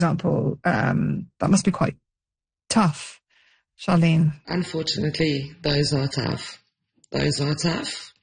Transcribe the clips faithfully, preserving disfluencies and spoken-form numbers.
example, um, that must be quite tough. Charlene? Unfortunately, those are tough. Those are tough.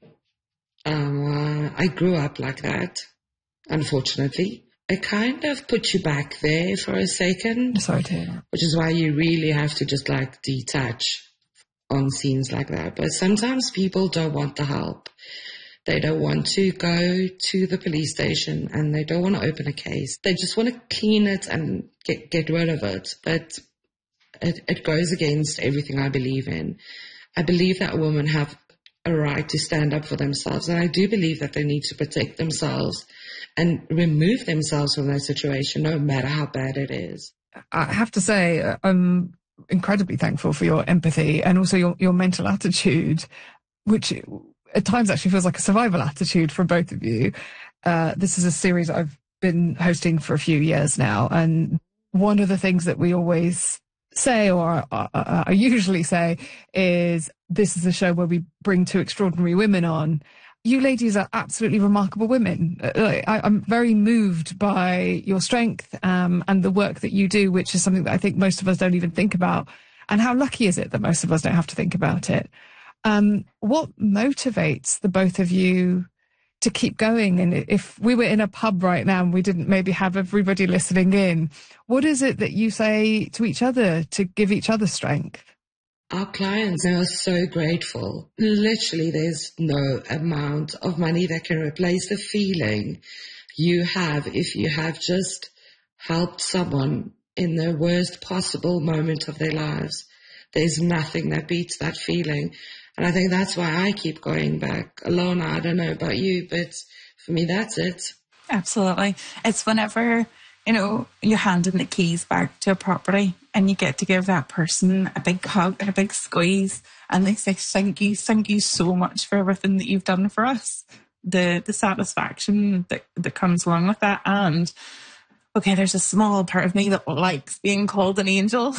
Um, uh, I grew up like that, unfortunately. It kind of puts you back there for a second. Sorry to hear that. Which is why you really have to just like detach on scenes like that. But sometimes people don't want the help. They don't want to go to the police station and they don't want to open a case. They just want to clean it and get, get rid of it. But it, it goes against everything I believe in. I believe that women have a right to stand up for themselves. And I do believe that they need to protect themselves and remove themselves from that situation, no matter how bad it is. I have to say, I'm incredibly thankful for your empathy and also your, your mental attitude, which at times actually feels like a survival attitude for both of you. Uh, this is a series I've been hosting for a few years now. And one of the things that we always say, or I, I usually say, is this is a show where we bring two extraordinary women on. You ladies are absolutely remarkable women. I, I'm very moved by your strength um, and the work that you do, which is something that I think most of us don't even think about. And how lucky is it that most of us don't have to think about it? Um, what motivates the both of you to keep going? And if we were in a pub right now and we didn't maybe have everybody listening in, what is it that you say to each other to give each other strength? Our clients are so grateful. Literally, there's no amount of money that can replace the feeling you have if you have just helped someone in the worst possible moment of their lives. There's nothing that beats that feeling. And I think that's why I keep going back. Alona, I don't know about you, but for me, that's it. Absolutely. It's whenever, you know, you're handing the keys back to a property and you get to give that person a big hug and a big squeeze and they say, thank you, thank you so much for everything that you've done for us. The the satisfaction that, that comes along with that. And, okay, there's a small part of me that likes being called an angel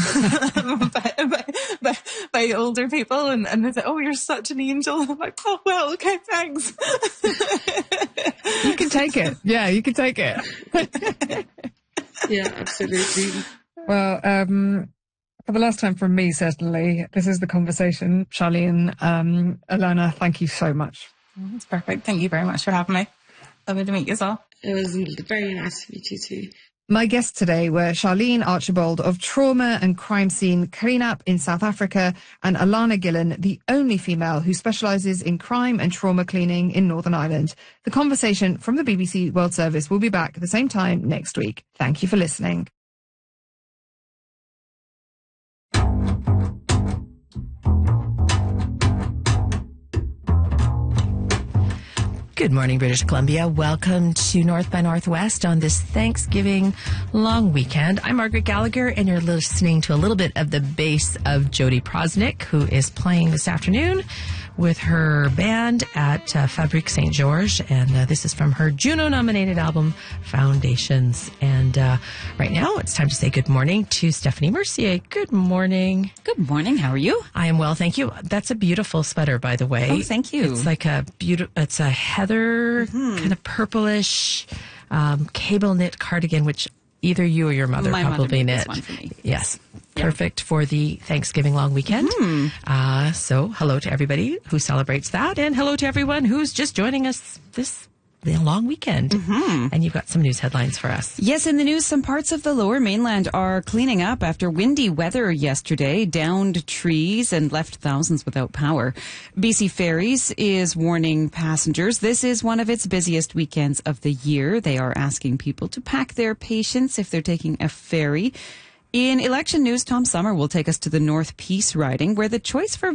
by, by, by, by older people. And, and they say, oh, you're such an angel. I'm like, oh, well, okay, thanks. You can take it. Yeah, you can take it. Yeah, absolutely. Well, um, for the last time from me, certainly, this is the conversation. Charlene, um, Alona, thank you so much. That's perfect. Thank you very much for having me. Lovely to meet you all. It was very nice to meet you too. My guests today were Charlene Archibald of Trauma and Crime Scene Cleanup in South Africa and Alona Gillen, the only female who specialises in crime and trauma cleaning in Northern Ireland. The conversation from the B B C World Service will be back at the same time next week. Thank you for listening. Good morning, British Columbia. Welcome to North by Northwest on this Thanksgiving long weekend. I'm Margaret Gallagher, and you're listening to a little bit of the bass of Jodie Prosnick, who is playing this afternoon with her band at uh, Fabrique Saint George, and uh, this is from her Juno-nominated album, Foundations. And uh, right now, it's time to say good morning to Stephanie Mercier. Good morning. Good morning. How are you? I am well, thank you. That's a beautiful sweater, by the way. Oh, thank you. It's like a beautiful, it's a heather, mm-hmm. kind of purplish um, cable knit cardigan, which either you or your mother My probably mother made knit. this one for me. Yes. Perfect for the Thanksgiving long weekend. Mm-hmm. Uh, so hello to everybody who celebrates that, and hello to everyone who's just joining us this long weekend. Mm-hmm. And you've got some news headlines for us. Yes, in the news, some parts of the Lower Mainland are cleaning up after windy weather yesterday, downed trees and left thousands without power. B C Ferries is warning passengers this is one of its busiest weekends of the year. They are asking people to pack their patience if they're taking a ferry. In election news, Tom Summer will take us to the North Peace riding, where the choice for